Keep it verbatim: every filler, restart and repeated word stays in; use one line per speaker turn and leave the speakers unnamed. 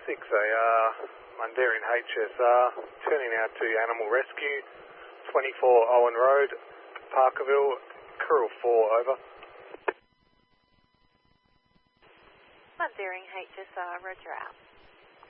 six A R, Mundaring H S R, turning out to Animal Rescue, twenty-four Owen Road, Parkerville, Curl four, over.
Mundaring H S R, roger out.